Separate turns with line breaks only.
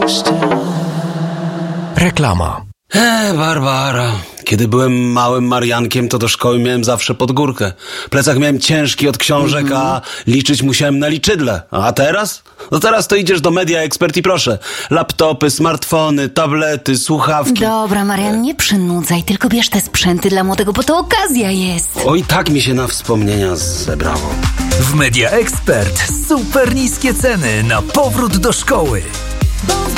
Reklama.
Barbara. Kiedy byłem małym Mariankiem, to do szkoły miałem zawsze pod górkę. Plecak miałem ciężki od książek, a liczyć musiałem na liczydle. A teraz? No teraz to idziesz do Media Expert i proszę. Laptopy, smartfony, tablety, słuchawki.
Dobra, Marian, nie przynudzaj, tylko bierz te sprzęty dla młodego, bo to okazja jest.
Oj, tak mi się na wspomnienia zebrało.
W Media Expert super niskie ceny na powrót do szkoły.